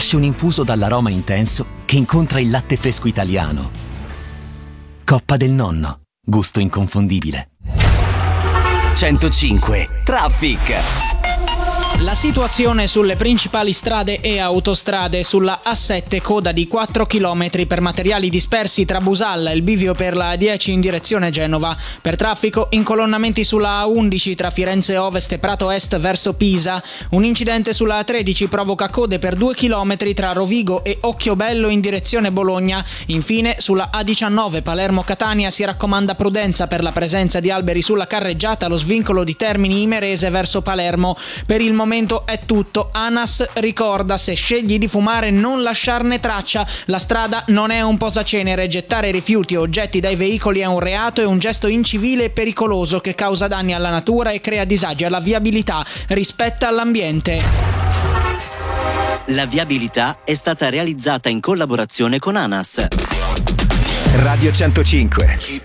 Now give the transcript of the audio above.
nasce un infuso dall'aroma intenso che incontra il latte fresco italiano. Coppa del Nonno, gusto inconfondibile. 105 Traffic. La situazione sulle principali strade e autostrade: sulla A7 coda di 4 km per materiali dispersi tra Busalla e il bivio per la A10 in direzione Genova. Per traffico, incolonnamenti sulla A11 tra Firenze Ovest e Prato Est verso Pisa. Un incidente sulla A13 provoca code per 2 km tra Rovigo e Occhiobello in direzione Bologna. Infine, sulla A19 Palermo-Catania si raccomanda prudenza per la presenza di alberi sulla carreggiata allo svincolo di Termini Imerese verso Palermo. Per il momento è tutto. ANAS ricorda: se scegli di fumare non lasciarne traccia. La strada non è un posacenere. Gettare rifiuti o oggetti dai veicoli è un reato e un gesto incivile e pericoloso che causa danni alla natura e crea disagi alla viabilità. Rispetta l'ambiente. La viabilità è stata realizzata in collaborazione con ANAS. Radio 105.